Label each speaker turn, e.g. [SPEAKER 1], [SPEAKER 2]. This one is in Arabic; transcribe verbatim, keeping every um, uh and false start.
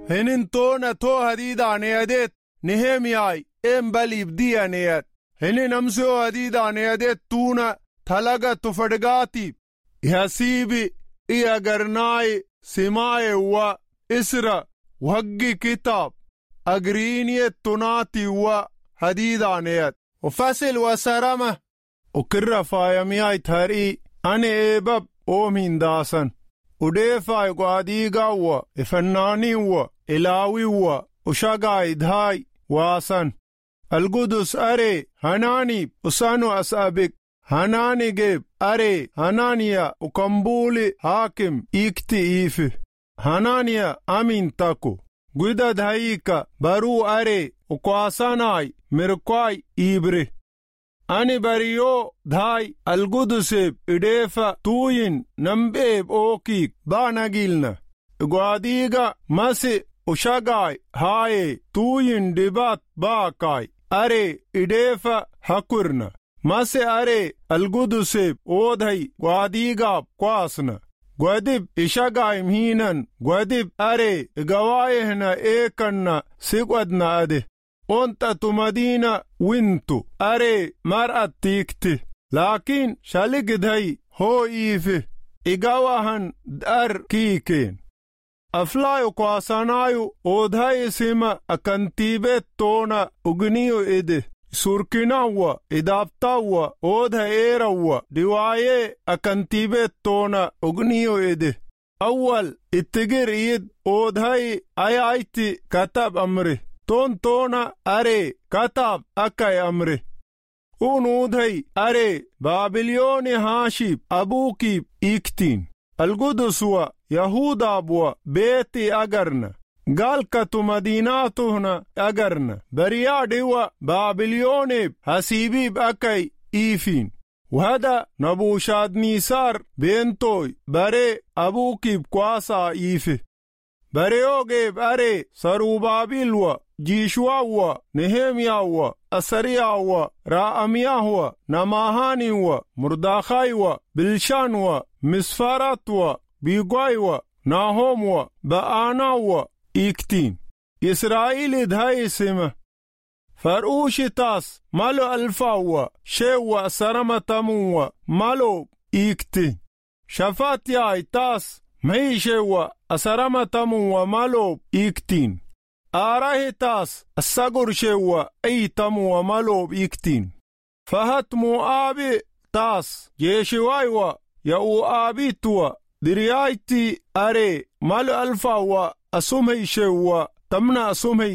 [SPEAKER 1] هنين تونا تو هديدا نيادت نهمياي ام بلي بديا نيات هنين امسو هديدا نيادت تونا تلقى تفرقاتي ياسيبي إيا قرناي سماي و إسرا وحقي كتاب أقريني تناتي و هديدا نيات وفصل وسرمه وكرة فايمياي تاري أني إيباب أومين داسن وديفاي قاديقا و إفناني و إلاوي و وشاقاي دهاي واسن القدس أري هناني وسانو أسابك هناني جيب أري هنانيا وكمبولي حاكم إيكتي إيفي هنانيا أمين تاكو قيدا دهايكا برو أري وكواساناي مركواي إيبري أني بريو دهاي القدسيب إديفا توين نمبيب أوكيك باناقيلنا قواديغا مسي وشاقاي هاي توين ديبات باكاي أري إديفا حكورنا مسي أري القدسيب أودهي قواديغا قواسنا قواديب إشاقاي مهينن قواديب أري قوايهنا إيكنا سيقودنا أده أنت تمدينة وينتو أري مرأة تيكتي لكن شالك دهي هو إيفي إيقاوهن در كيكين أفلايو قواسانايو أودهاي سيما أكنتيبت تونا أغنيو إده سوركيناوا إدابتاوا أودها إيراوا ديوايه أكنتيبت تونا أغنيو إده أول اتجر إيد أودهاي آي آيتي كتاب أمري تون تونا أري كتاب أكاي أمري ونودهي أري بابليوني هاشيب أبوكيب إيكتين القدسوا يهودا بوا بيتي أغرنا قال كتو مديناتهنا أغرنا بريا ديوا بابليوني حسيبيب أكاي إيفين وهذا نبوشاد نيسار بينتوي بري أبوكيب كواسا إيفي بريو جيب أري سروبابيل و جيشوا و نهميا و أسريا و راميا و نماهاني و مرداخاي و بلشان و مسفارات و بيغواي و ناهوم و بآنا و إيكتين إسرائيل دهاي سمه فروش تاس مالو ألفا و شو سرمتمو و مالو إيكتين شفات ياي تاس مهي شو أسرمتمو و مالو إيكتين آره تاس الساقر شو أي تمو و مالو إيكتين فهت مؤابي تاس جيشواي و يأو آبي تو دريايتي أري مالو ألفا و أسومي شو تمنا أسومي